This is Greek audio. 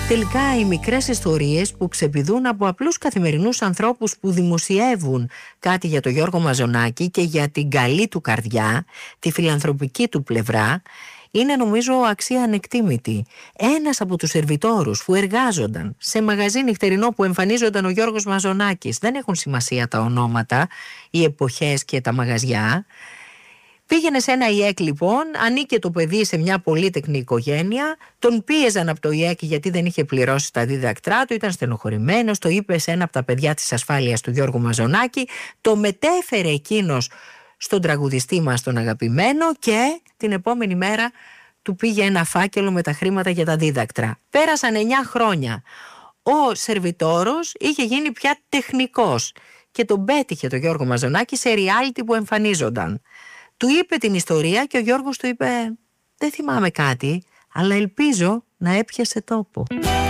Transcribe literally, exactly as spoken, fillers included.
Τελικά οι μικρές ιστορίες που ξεπηδούν από απλούς καθημερινούς ανθρώπους που δημοσιεύουν κάτι για τον Γιώργο Μαζονάκη και για την καλή του καρδιά, τη φιλανθρωπική του πλευρά, είναι νομίζω αξία ανεκτήμητη. Ένας από τους σερβιτόρους που εργάζονταν σε μαγαζί νυχτερινό που εμφανίζονταν ο Γιώργος Μαζονάκης, δεν έχουν σημασία τα ονόματα, οι εποχές και τα μαγαζιά, πήγαινε σε ένα ΙΕΚ λοιπόν, ανήκε το παιδί σε μια πολύτεκνη οικογένεια, τον πίεζαν από το ΙΕΚ γιατί δεν είχε πληρώσει τα δίδακτρά του, ήταν στενοχωρημένος, το είπε σε ένα από τα παιδιά της ασφάλειας του Γιώργου Μαζονάκη, το μετέφερε εκείνος στον τραγουδιστή μας τον αγαπημένο και την επόμενη μέρα του πήγε ένα φάκελο με τα χρήματα για τα δίδακτρα. Πέρασαν εννιά χρόνια. Ο σερβιτόρος είχε γίνει πια τεχνικός και τον πέτυχε το Γιώργο Μαζονάκη σε reality που εμφανίζονταν. Του είπε την ιστορία και ο Γιώργος του είπε «Δεν θυμάμαι κάτι, αλλά ελπίζω να έπιασε τόπο».